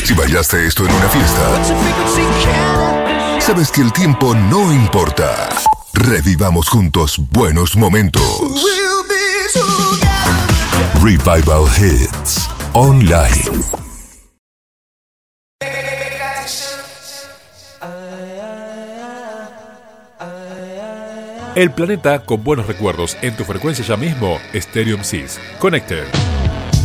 Si bailaste esto en una fiesta, sabes que el tiempo no importa. Revivamos juntos buenos momentos. Revival Hits Online. El planeta con buenos recuerdos en tu frecuencia ya mismo. Stereo MCs. Connected.